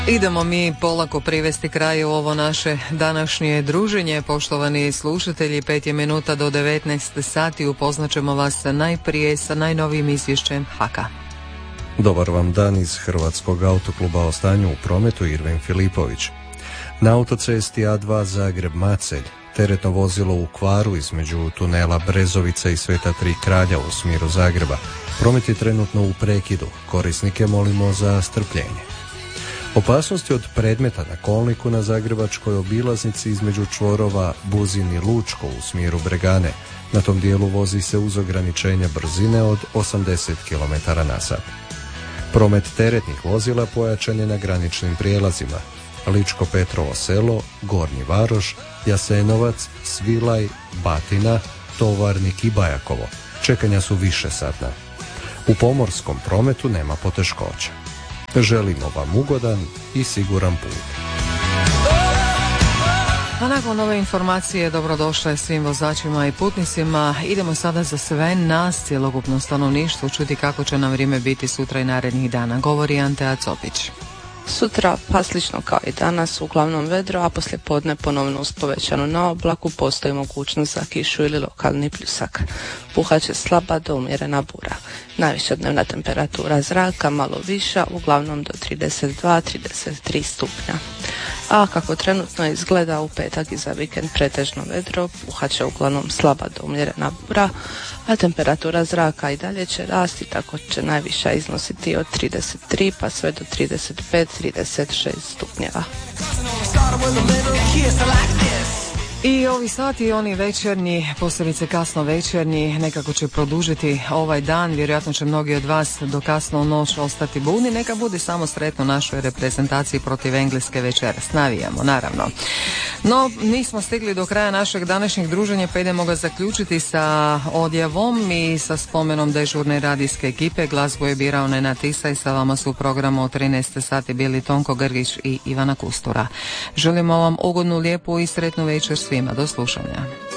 Idemo mi polako privesti kraju ovo naše današnje druženje, poštovani slušatelji. 5 je minuta do 19 sati, upoznaćemo vas najprije sa najnovijim izvješćem HAK-a. Dobar vam dan iz Hrvatskog autokluba. O stanju u prometu Irvin Filipović. Na autocesti A2 Zagreb-Macelj teretno vozilo u kvaru između tunela Brezovica i Sveta Tri kralja u smjeru Zagreba. Promet je trenutno u prekidu. Korisnike molimo za strpljenje. Opasnosti od predmeta na kolniku na zagrebačkoj obilaznici između čvorova Buzin i Lučko u smjeru Bregane. Na tom dijelu vozi se uz ograničenja brzine od 80 km/h. Promet teretnih vozila pojačan je na graničnim prijelazima Ličko Petrovo Selo, Gornji Varoš, Jasenovac, Svilaj, Batina, Tovarnik i Bajakovo. Čekanja su višesatna. U pomorskom prometu nema poteškoća. Želimo vam ugodan i siguran put. A nakon ove informacije dobrodošle svim vozačima i putnicima. Idemo sada za sve nas, cjelokupno stanovništvo, čuti kako će nam vrijeme biti sutra i narednih dana. Govori Antea Copić. Sutra pa slično kao i danas, uglavnom vedro, a poslije podne ponovno uz povećanu naoblaku postoji mogućnost za kišu ili lokalni pljusak. Puhat će slaba do umjerena bura. Najviša dnevna temperatura zraka malo viša, uglavnom do 32-33 stupnja. A kako trenutno izgleda u petak i za vikend pretežno vedro, puhat će uglavnom slaba do umjerena bura, a temperatura zraka i dalje će rasti, tako će najviša iznositi od 33 pa sve do 35-36 stupnjeva. I ovi sati, oni večernji, posebice kasno večernji, nekako će produžiti ovaj dan. Vjerojatno će mnogi od vas do kasno u noć ostati budni. Neka bude samo sretno našoj reprezentaciji protiv Engleske večeras. Navijamo, naravno. No, nismo stigli do kraja našeg današnjeg druženja, pa idemo ga zaključiti sa odjavom i sa spomenom dežurne radijske ekipe. Glazbu je birao Nenad Tisa i sa vama su u programu od 13 sati bili Tonko Grgić i Ivana Kustura. Želimo vam ugodnu, lijepu i sretnu večer svima. Do slušanja.